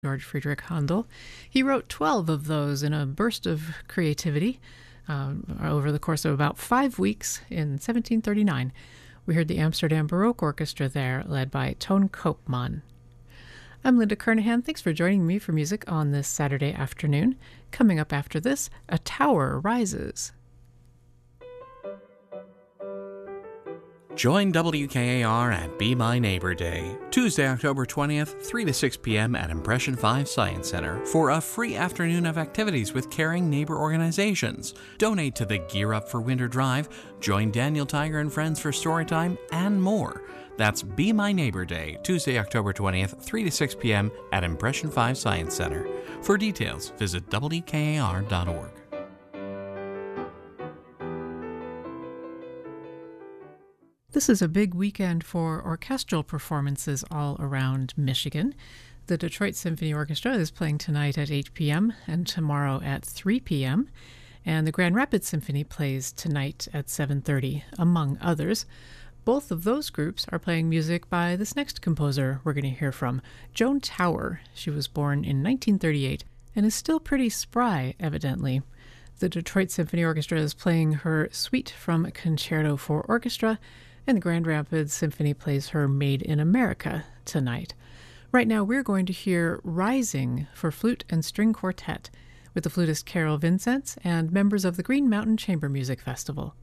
George Friedrich Handel. He wrote 12 of those in a burst of creativity over the course of about 5 weeks in 1739. We heard the Amsterdam Baroque Orchestra there, led by Toon Koopman. I'm Linda Kernahan. Thanks for joining me for music on this Saturday afternoon. Coming up after this, A Tower Rises. Join WKAR at Be My Neighbor Day, Tuesday, October 20th, 3 to 6 p.m. at Impression 5 Science Center for a free afternoon of activities with caring neighbor organizations. Donate to the Gear Up for Winter Drive, join Daniel Tiger and friends for Storytime, and more. That's Be My Neighbor Day, Tuesday, October 20th, 3 to 6 p.m. at Impression 5 Science Center. For details, visit WKAR.org. This is a big weekend for orchestral performances all around Michigan. The Detroit Symphony Orchestra is playing tonight at 8 p.m. and tomorrow at 3 p.m. And the Grand Rapids Symphony plays tonight at 7:30, among others. Both of those groups are playing music by this next composer we're going to hear from, Joan Tower. She was born in 1938 and is still pretty spry, evidently. The Detroit Symphony Orchestra is playing her Suite from Concerto for Orchestra, and the Grand Rapids Symphony plays her Made in America tonight. Right now we're going to hear Rising for flute and string quartet with the flutist Carol Vincents and members of the Green Mountain Chamber Music Festival.